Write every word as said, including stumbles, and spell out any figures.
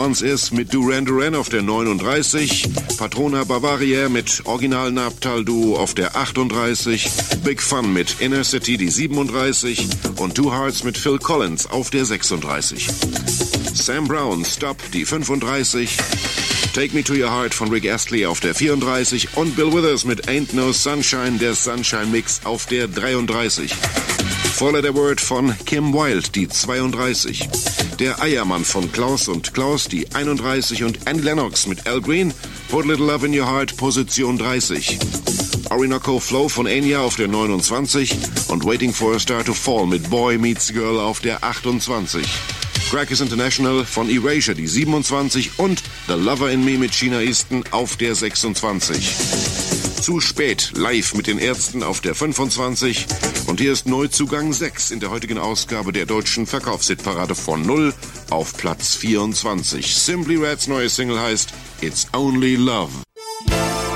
Once Is mit Duran Duran auf der neununddreißig, Patrona Bavaria mit Original Nabtal Duo auf der achtunddreißig, Big Fun mit Inner City die siebenunddreißig und Two Hearts mit Phil Collins auf der sechsunddreißig. Sam Brown, Stop die fünfunddreißig, Take Me to Your Heart von Rick Astley auf der vierunddreißig und Bill Withers mit Ain't No Sunshine, der Sunshine Mix auf der dreiunddreißig. Four Letter Word von Kim Wilde, die zweiunddreißig. Der Eiermann von Klaus und Klaus, die einunddreißig. Und Annie Lennox mit Al Green, Put a Little Love in Your Heart, Position dreißig. Orinoco Flow von Enya auf der neunundzwanzig. Und Waiting for a Star to Fall mit Boy Meets Girl auf der achtundzwanzig. Crackers International von Erasure, die siebenundzwanzig. Und The Lover in Me mit China Easton auf der sechsundzwanzig. Zu spät, live mit den Ärzten auf der fünfundzwanzig. Und hier ist Neuzugang sechs in der heutigen Ausgabe der deutschen Verkaufshitparade von null auf Platz vierundzwanzig. Simply Reds neue Single heißt It's Only Love.